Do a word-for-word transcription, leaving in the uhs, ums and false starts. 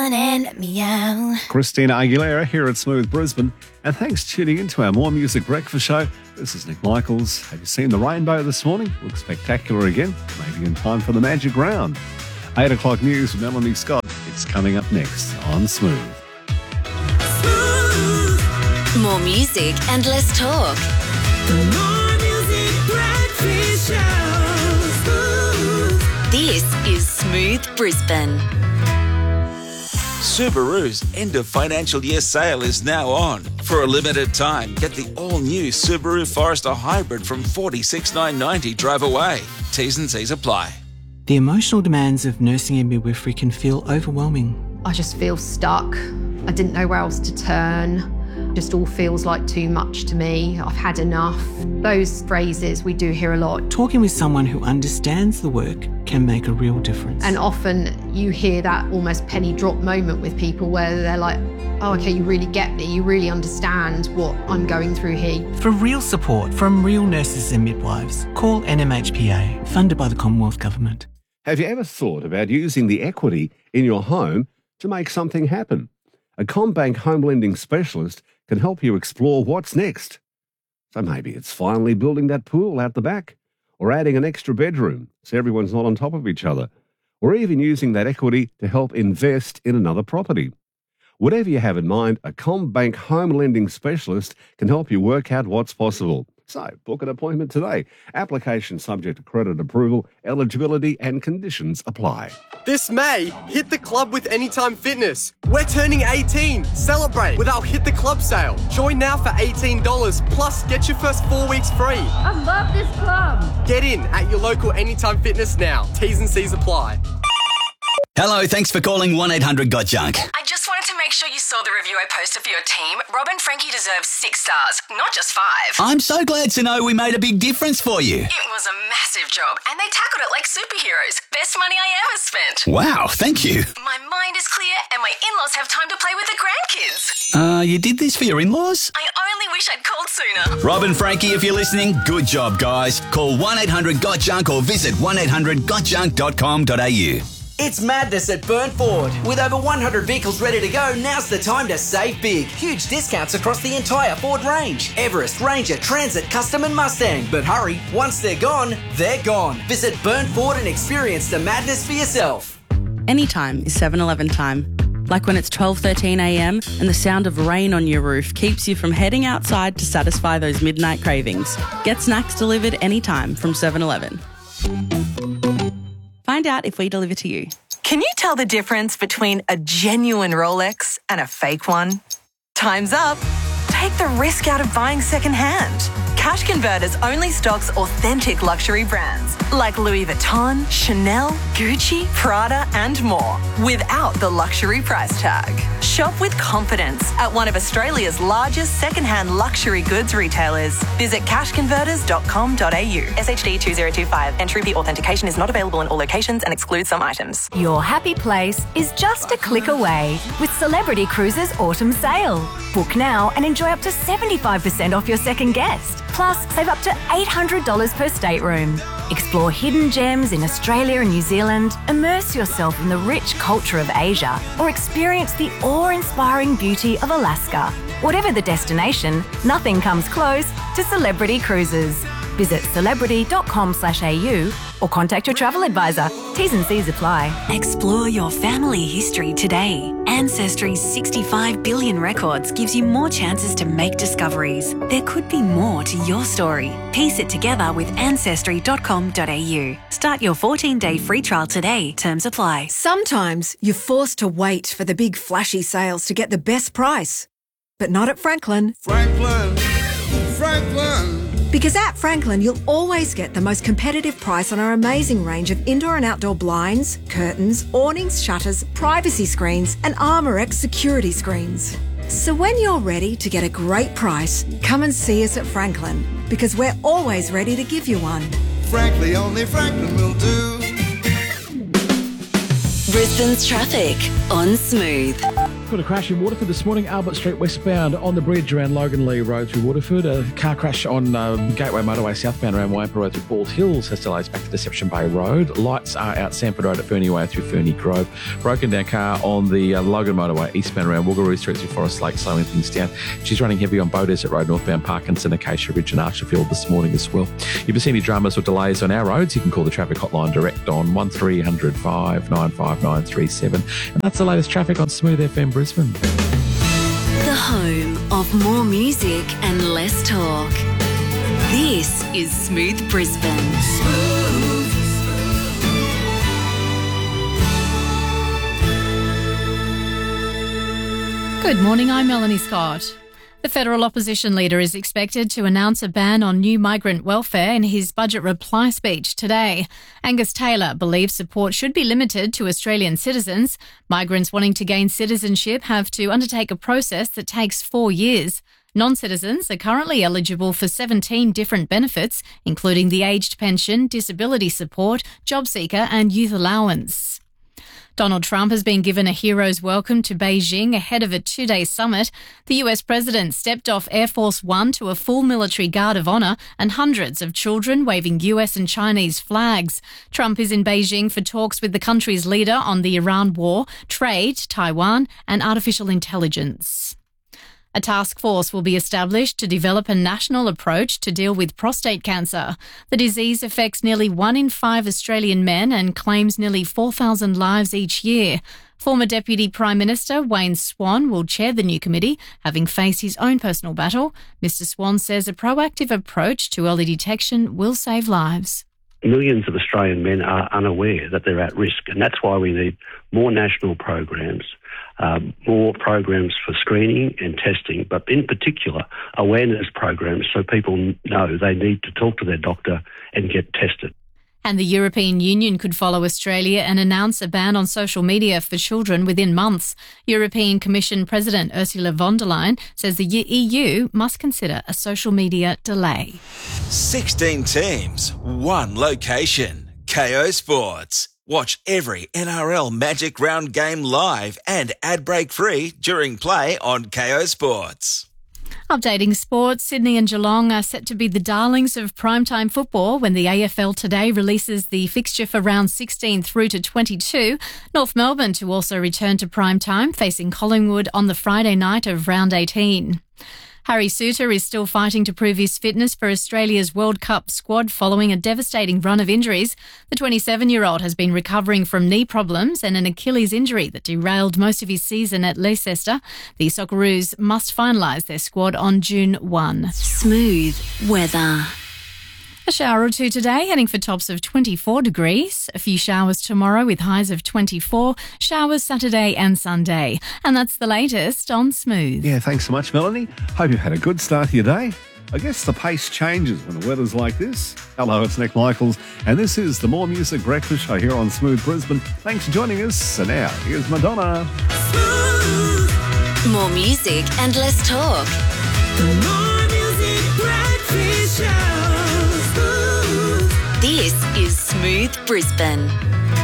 morning, meow. Christina Aguilera here at Smooth Brisbane. And thanks for tuning in to our More Music Breakfast show. This is Nick Michaels. Have you seen the rainbow this morning? Looks spectacular again. Maybe in time for the magic round. eight o'clock news with Melanie Scott. It's coming up next on Smooth. More music and less talk. The More Music Breakfast Show. Smooth. This is Smooth Brisbane. Subaru's end of financial year sale is now on. For a limited time, get the all-new Subaru Forester Hybrid from forty-six thousand nine hundred ninety dollars drive away. T's and C's apply. The emotional demands of nursing and midwifery can feel overwhelming. I just feel stuck. I didn't know where else to turn. Just all feels like too much to me. I've had enough. Those phrases we do hear a lot. Talking with someone who understands the work can make a real difference. And often you hear that almost penny drop moment with people where they're like, oh, okay, you really get me. You really understand what I'm going through here. For real support from real nurses and midwives, call N M H P A, funded by the Commonwealth Government. Have you ever thought about using the equity in your home to make something happen? A CommBank home lending specialist can help you explore what's next. So maybe it's finally building that pool out the back, or adding an extra bedroom so everyone's not on top of each other, or even using that equity to help invest in another property. Whatever you have in mind, a CommBank home lending specialist can help you work out what's possible. So book an appointment today. Application subject to credit approval, eligibility and conditions apply. This May, hit the club with Anytime Fitness. We're turning eighteen. Celebrate with our Hit the Club sale. Join now for eighteen dollars plus get your first four weeks free. I love this club. Get in at your local Anytime Fitness now. T's and C's apply. Hello, thanks for calling one eight hundred got junk. I just wanted to make sure you saw the review I posted for your team. Rob and Frankie deserve six stars, not just five. I'm so glad to know we made a big difference for you. It was a massive job, and they tackled it like superheroes. Best money I ever spent. Wow, thank you. My mind is clear, and my in-laws have time to play with the grandkids. Uh, you did this for your in-laws? I only wish I'd called sooner. Rob and Frankie, if you're listening, good job, guys. Call one eight hundred got junk or visit one eight hundred got junk dot com dot a u. It's madness at Burnt Ford. With over one hundred vehicles ready to go, now's the time to save big. Huge discounts across the entire Ford range. Everest, Ranger, Transit, Custom and Mustang. But hurry, once they're gone, they're gone. Visit Burnt Ford and experience the madness for yourself. Anytime is seven eleven time. Like when it's twelve thirteen a m and the sound of rain on your roof keeps you from heading outside to satisfy those midnight cravings. Get snacks delivered anytime from seven eleven. Find out if we deliver to you. Can you tell the difference between a genuine Rolex and a fake one? Time's up. Take the risk out of buying secondhand. Cash Converters only stocks authentic luxury brands like Louis Vuitton, Chanel, Gucci, Prada, and more without the luxury price tag. Shop with confidence at one of Australia's largest secondhand luxury goods retailers. Visit cash converters dot com dot a u. S H D two zero two five. Entry authentication is not available in all locations and excludes some items. Your happy place is just a click away with Celebrity Cruises Autumn Sale. Book now and enjoy up to seventy-five percent off your second guest. Plus, save up to eight hundred dollars per stateroom. Explore hidden gems in Australia and New Zealand, immerse yourself in the rich culture of Asia, or experience the awe-inspiring beauty of Alaska. Whatever the destination, nothing comes close to Celebrity Cruises. Visit celebrity dot com slash a u or contact your travel advisor. T's and C's apply. Explore your family history today. Ancestry's sixty-five billion records gives you more chances to make discoveries. There could be more to your story. Piece it together with ancestry dot com dot a u. Start your fourteen-day free trial today. Terms apply. Sometimes you're forced to wait for the big flashy sales to get the best price. But not at Franklin. Franklin, Franklin. Because at Franklin, you'll always get the most competitive price on our amazing range of indoor and outdoor blinds, curtains, awnings, shutters, privacy screens, and ArmorX security screens. So when you're ready to get a great price, come and see us at Franklin, because we're always ready to give you one. Frankly, only Franklin will do. Brisbane's traffic on Smooth. Got a crash in Waterford this morning, Albert Street westbound on the bridge around Logan Lee Road through Waterford. A car crash on um, Gateway Motorway southbound around Wampa Road through Bald Hills has delays back to Deception Bay Road. Lights are out Sanford Road at Fernie Way through Fernie Grove. Broken down car on the uh, Logan Motorway eastbound around Woogaroo Street through Forest Lake, slowing things down. She's running heavy on Bow Desert Road northbound Parkinson, Acacia Ridge and Archerfield this morning as well. If you see any dramas or delays on our roads, you can call the traffic hotline direct on one three hundred five nine five nine three seven. And that's the latest traffic on Smooth F M Brisbane. The home of more music and less talk. This is Smooth Brisbane. Good morning, I'm Melanie Scott. The federal opposition leader is expected to announce a ban on new migrant welfare in his budget reply speech today. Angus Taylor believes support should be limited to Australian citizens. Migrants wanting to gain citizenship have to undertake a process that takes four years. Non-citizens are currently eligible for seventeen different benefits, including the aged pension, disability support, job seeker and youth allowance. Donald Trump has been given a hero's welcome to Beijing ahead of a two-day summit. The U S president stepped off Air Force One to a full military guard of honour and hundreds of children waving U S and Chinese flags. Trump is in Beijing for talks with the country's leader on the Iran war, trade, Taiwan and artificial intelligence. A task force will be established to develop a national approach to deal with prostate cancer. The disease affects nearly one in five Australian men and claims nearly four thousand lives each year. Former Deputy Prime Minister Wayne Swan will chair the new committee, having faced his own personal battle. Mister Swan says a proactive approach to early detection will save lives. Millions of Australian men are unaware that they're at risk, and that's why we need more national programs, um, more programs for screening and testing, but in particular awareness programs so people know they need to talk to their doctor and get tested. And the European Union could follow Australia and announce a ban on social media for children within months. European Commission President Ursula von der Leyen says the E U must consider a social media delay. sixteen teams, one location. K O Sports. Watch every N R L Magic Round game live and ad break free during play on K O Sports. Updating sports, Sydney and Geelong are set to be the darlings of primetime football when the A F L today releases the fixture for round sixteen through to twenty-two. North Melbourne to also return to primetime, facing Collingwood on the Friday night of round eighteen. Harry Souttar is still fighting to prove his fitness for Australia's World Cup squad following a devastating run of injuries. The twenty-seven-year-old has been recovering from knee problems and an Achilles injury that derailed most of his season at Leicester. The Socceroos must finalise their squad on June first. Smooth weather. A shower or two today, heading for tops of twenty-four degrees. A few showers tomorrow with highs of twenty-four. Showers Saturday and Sunday. And that's the latest on Smooth. Yeah, thanks so much, Melanie. Hope you've had a good start to your day. I guess the pace changes when the weather's like this. Hello, it's Nick Michaels, and this is the More Music Breakfast Show here on Smooth Brisbane. Thanks for joining us. And now, here's Madonna. More music and less talk. The More Music Breakfast Show. This is Smooth Brisbane.